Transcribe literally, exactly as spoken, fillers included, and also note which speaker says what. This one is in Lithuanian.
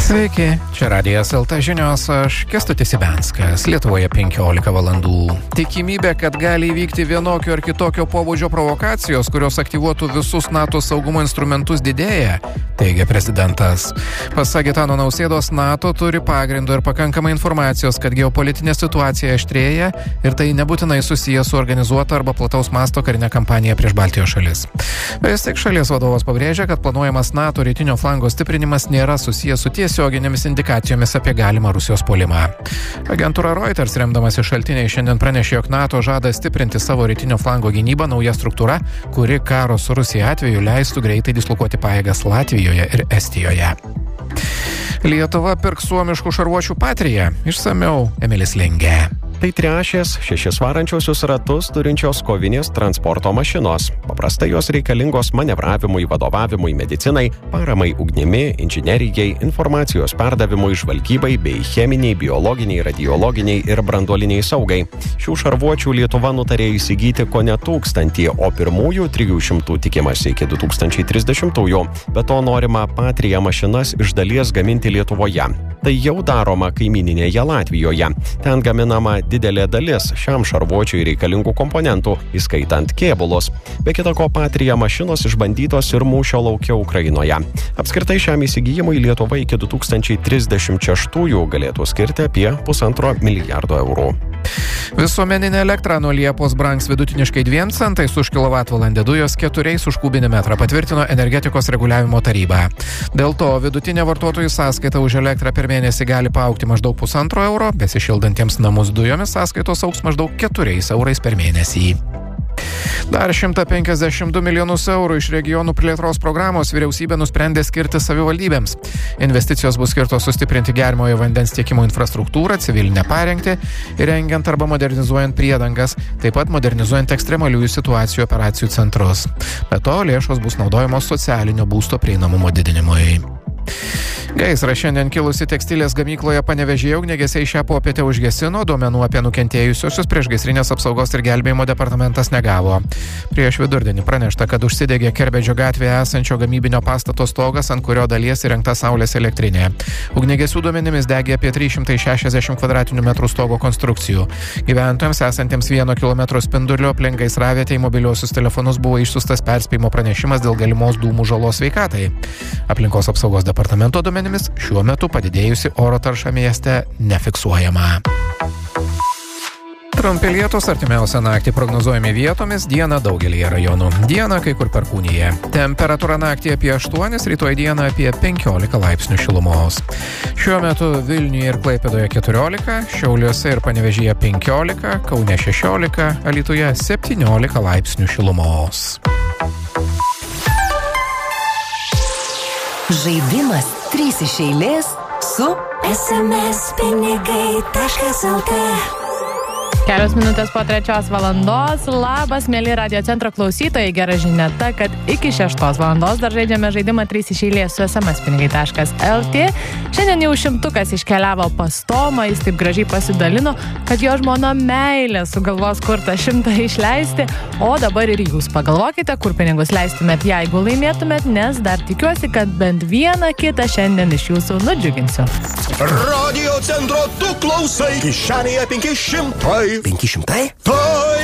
Speaker 1: Sveiki, čia Radijas L T žinios, aš Kęstutis Ibenskas, Lietuvoje penkiolika valandų. Tikimybė, kad gali įvykti vienokio ar kitokio pobūdžio provokacijos, kurios aktyvuotų visus NATO saugumo instrumentus, didėja, teigia prezidentas. Pasak Gitano Nausėdos, NATO turi pagrindo ir pakankamai informacijos, kad geopolitinė situacija aštrėja ir tai nebūtinai susijęs su organizuota arba plataus masto karinė kampanija prieš Baltijos šalis. Vis tik šalies vadovas pabrėžia, kad planuojamas NATO rytinio flango stiprinimas nėra susijęs su tiesioginėmis indikacijomis apie galimą Rusijos puolimą. Agentūra Reuters, remdamasi šaltiniai, šiandien pranešė, jog NATO žada stiprinti savo rytinio flango gynybą nauja struktūra, kuri karo su Rusija atveju leistų greitai dislokuoti pajėgas Latvijoje ir Estijoje. Lietuva pirks suomiškų šarvuočių Patria. Išsamiau Emilis Lingė.
Speaker 2: Tai trešės šešis varančiosius ratus turinčios kovinės transporto mašinos. Paprastai jos reikalingos manevravimui, vadovavimui, medicinai, paramai ugnimi, inžinerijai, informacijos perdavimui, žvalgybai bei cheminiai, biologiniai, radiologiniai ir branduoliniai saugai. Šių šarvuočių Lietuva nutarė įsigyti kone tūkstantį, o pirmųjų trijų šimtų tikimasi iki du tūkstančiai trisdešimtųjų. Be to norima Patria mašinas iš dalies gaminti Lietuvoje. Tai jau daroma kaimyninėje Latvijoje. Ten gaminama didelė dalis šiam šarvuočiui reikalingų komponentų, įskaitant kėbulus. Be kita ko, Patria mašinos išbandytos ir mūšio lauke Ukrainoje. Apskritai šiam įsigijimui Lietuva iki du tūkstančiai trisdešimt šeštųjų galėtų skirti apie pusantro milijardo eurų.
Speaker 1: Visuomeninė elektra nuo Liepos brangs vidutiniškai dviem centais už kilovatvalandę, dujos keturiais už kubinį metrą, patvirtino energetikos reguliavimo taryba. Dėl to vidutinė vartotojų sąskaita už elektrą per mėnesį gali paaugti maždaug pusantro euro, besišildantiems namus dujomis sąskaitos augs maždaug keturiais eurais per mėnesį. Dar šimtą penkiasdešimt du milijonus eurų iš regionų plėtros programos vyriausybė nusprendė skirti savivaldybėms. Investicijos bus skirtos sustiprinti gerimojo vandens tiekimo infrastruktūrą, civilinę parengtį, įrengiant arba modernizuojant priedangas, taip pat modernizuojant ekstremaliųjų situacijų operacijų centrus. Be to, lėšos bus naudojamos socialinio būsto prieinamumo didinimui. Gaisrą šiandien kilusi tekstilės gamykloje Panevėžyje ugniagesiai šią popietę užgesino, duomenų apie nukentėjusiosius priešgaisrinės apsaugos ir gelbėjimo departamentas negavo. Prieš vidurdienį pranešta, kad užsidegė Kerbedžio gatvėje esančio gamybinio pastato stogas, ant kurio dalies įrengta saulės elektrinė. Ugniagesių duomenimis degė apie trys šimtai šešiasdešimt kvadratinių metrų stogo konstrukcijų. Gyventojams esantiems vieno kilometro spindulio aplink gaisravietę į mobiliuosius telefonus buvo išsiųstas perspėjimo pranešimas dėl galimos dūmų žalos sveikatai. Aplinkos apsaugos departamento duomenimis šiuo metu padidėjusi oro tarša mieste nefiksuojama. Trumpi lietūs artimiausią naktį prognozuojami vietomis, dieną daugelyje rajonų. Dieną kai kur perkūnija. Temperatūra naktį apie aštuonis, rytoj dieną apie penkiolika laipsnių šilumos. Šiuo metu Vilniuje ir Klaipėdoje keturiolika, Šiauliuose ir Panevėžyje penkiolika, Kaune šešiolika, Alytuje septyniolika laipsnių šilumos.
Speaker 3: Žaidimas trys iš eilės su
Speaker 4: es em es pinigai taškas el tė.
Speaker 5: Kelios minutės po trečios valandos. Labas, mėly Radio Centro klausytojai. Gera žinia ta, kad iki šeštos valandos dar žaidžiame žaidimą trys iš eilės su es em es pinigai taškas el tė. Šiandien jau šimtukas iškeliavo pas Tomą, jis taip gražiai pasidalino, kad jo žmona meilė sugalvos kur tą šimtą išleisti, o dabar ir jūs pagalvokite, kur pinigus leistumėt, jeigu laimėtumėt, nes dar tikiuosi, kad bent vieną kitą šiandien iš jūsų nudžiuginsiu.
Speaker 6: Radio Centro tu klausai, kišenėje penki šimtai.
Speaker 3: penki šimtai?
Speaker 6: Tai